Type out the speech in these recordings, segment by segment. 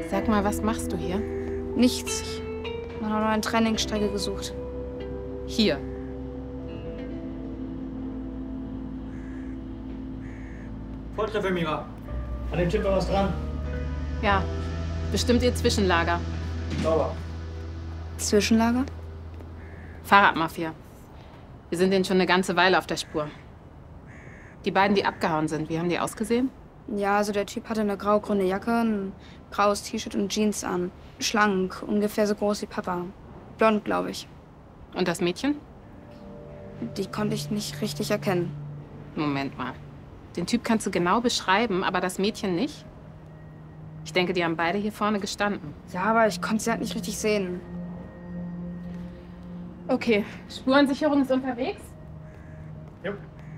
Sag mal, was machst du hier? Nichts. Man hat noch eine Trainingsstrecke gesucht. Hier. Volltreffer, Mira. An dem Chip war was dran. Ja, bestimmt ihr Zwischenlager. Sauber. Zwischenlager? Fahrradmafia. Wir sind denen schon eine ganze Weile auf der Spur. Die beiden, die abgehauen sind, wie haben die ausgesehen? Ja, also der Typ hatte eine grau-grüne Jacke, ein graues T-Shirt und Jeans an. Schlank, ungefähr so groß wie Papa. Blond, glaube ich. Und das Mädchen? Die konnte ich nicht richtig erkennen. Moment mal. Den Typ kannst du genau beschreiben, aber das Mädchen nicht? Ich denke, die haben beide hier vorne gestanden. Ja, aber ich konnte sie halt nicht richtig sehen. Okay, Spurensicherung ist unterwegs? Jo.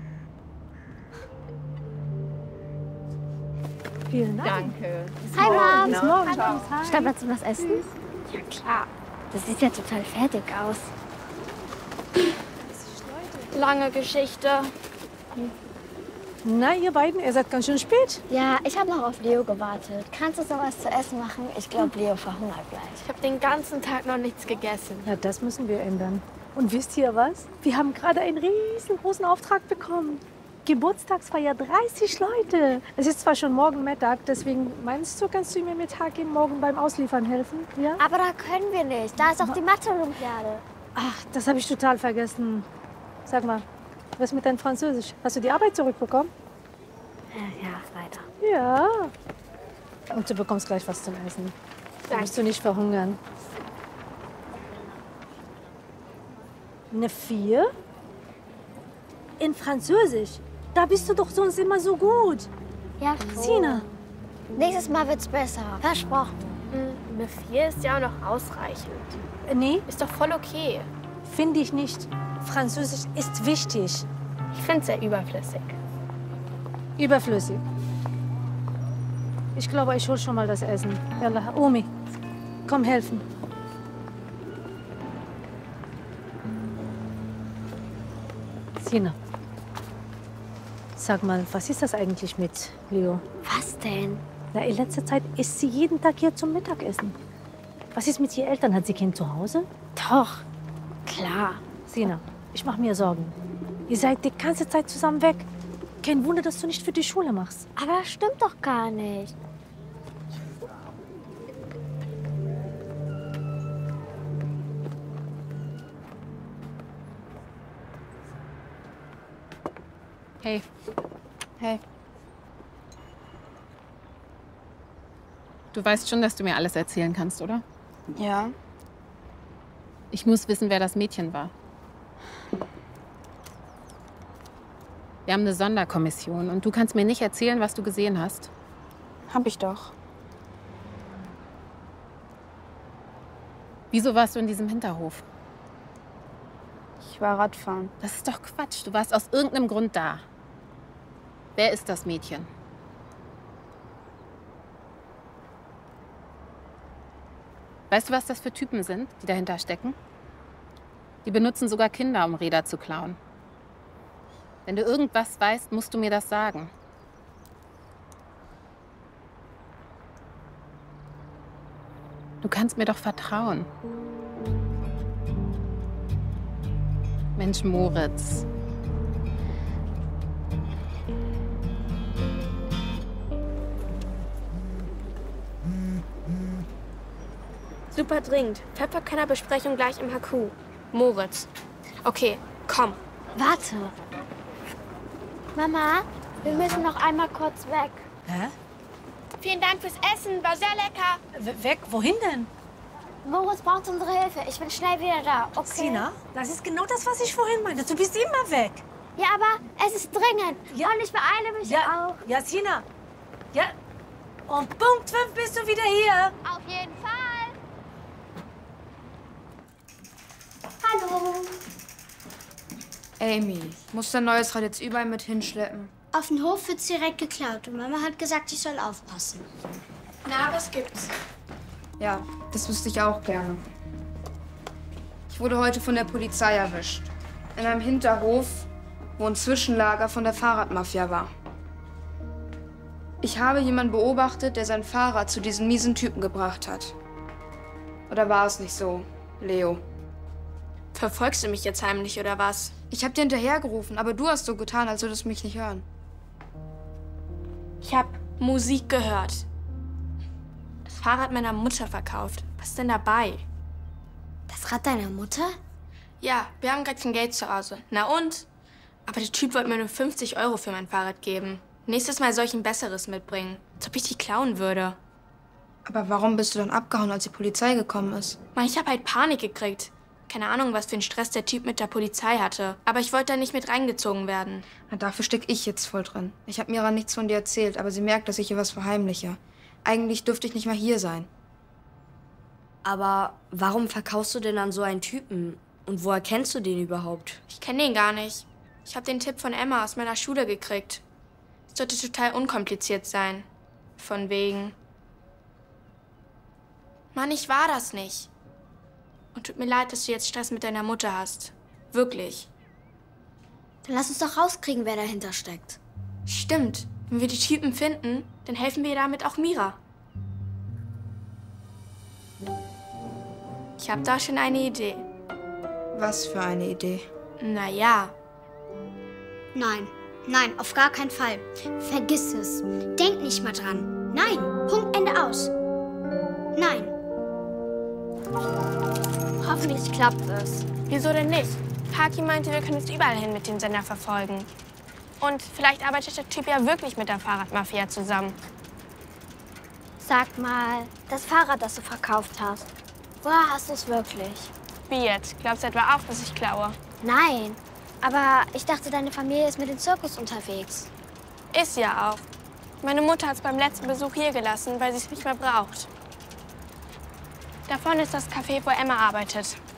Vielen Dank. Danke. Hi, Mom. Bis morgen. Ciao. Stapelst du was essen? Ja, klar. Das sieht ja total fertig aus. Lange Geschichte. Na, ihr beiden, ihr seid ganz schön spät. Ja, ich habe noch auf Leo gewartet. Kannst du sowas zu essen machen? Ich glaube, Leo verhungert gleich. Ich habe den ganzen Tag noch nichts gegessen. Ja, das müssen wir ändern. Und wisst ihr was? Wir haben gerade einen riesengroßen Auftrag bekommen. Geburtstagsfeier, 30 Leute. Es ist zwar schon morgen Mittag, deswegen meinst du, kannst du mir Mittag morgen beim Ausliefern helfen? Ja? Aber da können wir nicht. Da ist auch die Mathe-Olympiade. Ach, das habe ich total vergessen. Sag mal, was mit deinem Französisch? Hast du die Arbeit zurückbekommen? Ja, weiter. Ja. Und du bekommst gleich was zum Essen. Da musst du nicht verhungern. Eine 4? In Französisch? Da bist du doch sonst immer so gut. Ja, Sina. nächstes Mal wird's besser. Versprochen. Eine 4 ist ja auch noch ausreichend. Nee, Ist doch voll okay. finde ich nicht. Französisch ist wichtig. Ich finde es sehr überflüssig. Überflüssig. Ich glaube, ich hol schon mal das Essen. Yalla, Omi, komm helfen. Sina, sag mal, was ist das eigentlich mit Leo? Was denn? Na, in letzter Zeit isst sie jeden Tag hier zum Mittagessen. Was ist mit ihren Eltern? Hat sie Kind zu Hause? Doch. Klar. Sina, ich mache mir Sorgen. Ihr seid die ganze Zeit zusammen weg. Kein Wunder, dass du nicht für die Schule machst. Aber das stimmt doch gar nicht. Hey. Hey. Du weißt schon, dass du mir alles erzählen kannst, oder? Ja? Ich muss wissen, wer das Mädchen war. Wir haben eine Sonderkommission und du kannst mir nicht erzählen, was du gesehen hast. Hab ich doch. Wieso warst du in diesem Hinterhof? Ich war Radfahren. Das ist doch Quatsch. Du warst aus irgendeinem Grund da. Wer ist das Mädchen? Weißt du, was das für Typen sind, die dahinter stecken? Die benutzen sogar Kinder, um Räder zu klauen. Wenn du irgendwas weißt, musst du mir das sagen. Du kannst mir doch vertrauen. Mensch, Moritz. Super dringend. Pfefferkörnerbesprechung gleich im HQ. Moritz. Okay, komm. Warte. Mama, wir müssen noch einmal kurz weg. Hä? Vielen Dank fürs Essen. War sehr lecker. Weg? Wohin denn? Moritz braucht unsere Hilfe. Ich bin schnell wieder da, okay? Sina, das ist genau das, was ich vorhin meinte. Du bist immer weg. Ja, aber es ist dringend. Ja. Und ich beeile mich Ja, auch. ja, Sina. Ja. Und Punkt 5 bist du wieder hier. Auf jeden Fall. Hallo. Amy, muss dein neues Rad jetzt überall mit hinschleppen? Auf dem Hof wird's direkt geklaut und Mama hat gesagt, ich soll aufpassen. Na, was gibt's? Ja, das wüsste ich auch gerne. Ich wurde heute von der Polizei erwischt. In einem Hinterhof, wo ein Zwischenlager von der Fahrradmafia war. Ich habe jemanden beobachtet, der sein Fahrrad zu diesen miesen Typen gebracht hat. Oder war es nicht so, Leo? Verfolgst du mich jetzt heimlich, oder was? Ich habe dir hinterhergerufen, aber du hast so getan, als würdest du mich nicht hören. Ich habe Musik gehört. Das Fahrrad meiner Mutter verkauft. Was ist denn dabei? Das Rad deiner Mutter? Ja, wir haben gerade kein Geld zu Hause. Na und? Aber der Typ wollte mir nur 50 € für mein Fahrrad geben. Nächstes Mal soll ich ein besseres mitbringen. Als ob ich die klauen würde. Aber warum bist du dann abgehauen, als die Polizei gekommen ist? Mann, ich habe halt Panik gekriegt. Keine Ahnung, was für einen Stress der Typ mit der Polizei hatte. Aber ich wollte da nicht mit reingezogen werden. Na, dafür stecke ich jetzt voll drin. Ich habe Mira nichts von dir erzählt, aber sie merkt, dass ich ihr was verheimliche. Eigentlich dürfte ich nicht mal hier sein. Aber warum verkaufst du denn an so einen Typen? Und woher kennst du den überhaupt? Ich kenne den gar nicht. Ich habe den Tipp von Emma aus meiner Schule gekriegt. Es sollte total unkompliziert sein. Von wegen. Mann, ich war das nicht. Und tut mir leid, dass du jetzt Stress mit deiner Mutter hast. Wirklich. Dann lass uns doch rauskriegen, wer dahinter steckt. Stimmt. Wenn wir die Typen finden, dann helfen wir damit auch Mira. Ich habe da schon eine Idee. Was für eine Idee? Naja. Nein, nein, auf gar keinen Fall. Vergiss es. Denk nicht mal dran. Nein, Punkt, Ende aus. Nein. Hoffentlich klappt es. Wieso denn nicht? Haki meinte, wir können es überall hin mit dem Sender verfolgen. Und vielleicht arbeitet der Typ ja wirklich mit der Fahrradmafia zusammen. Sag mal, das Fahrrad, das du verkauft hast, woher hast du es wirklich? Wie jetzt? Glaubst du etwa auch, dass ich klaue? Nein, aber ich dachte, deine Familie ist mit dem Zirkus unterwegs. Ist ja auch. Meine Mutter hat es beim letzten Besuch hier gelassen, weil sie es nicht mehr braucht. Da vorne ist das Café, wo Emma arbeitet.